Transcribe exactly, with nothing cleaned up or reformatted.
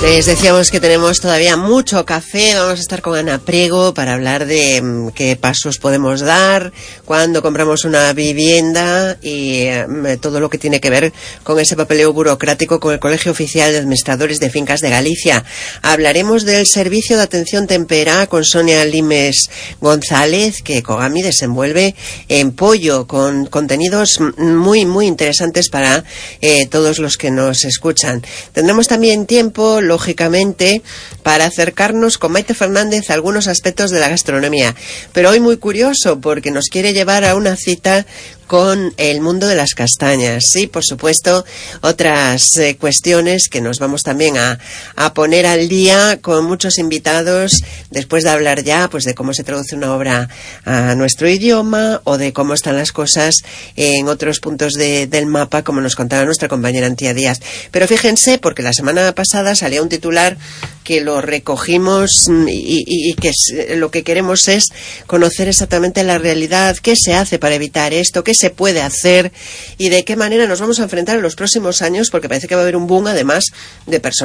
Les decíamos que tenemos todavía mucho café. Vamos a estar con Ana Priego para hablar de um, qué pasos podemos dar cuando compramos una vivienda y um, todo lo que tiene que ver con ese papeleo burocrático con el Colegio Oficial de Administradores de Fincas de Galicia. Hablaremos del servicio de atención tempera con Sonia Limes González, que Cogami desenvuelve en Pollo, con contenidos muy, muy interesantes para eh, todos los que nos escuchan. Tendremos también tiempo, lógicamente, para acercarnos con Maite Fernández a algunos aspectos de la gastronomía. Pero hoy muy curioso, porque nos quiere llevar a una cita con el mundo de las castañas. Sí, por supuesto, otras eh, cuestiones que nos vamos también a, a poner al día con muchos invitados, después de hablar ya pues de cómo se traduce una obra a nuestro idioma o de cómo están las cosas en otros puntos de, del mapa, como nos contaba nuestra compañera Antía Díaz. Pero fíjense, porque la semana pasada salía un titular que lo recogimos y, y, y que es, lo que queremos es conocer exactamente la realidad, qué se hace para evitar esto, qué se puede hacer y de qué manera nos vamos a enfrentar en los próximos años, porque parece que va a haber un boom además de personas